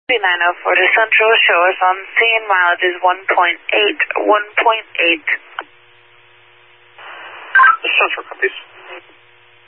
for the Central Shores on seeing mileage is 1.8. The Central copies.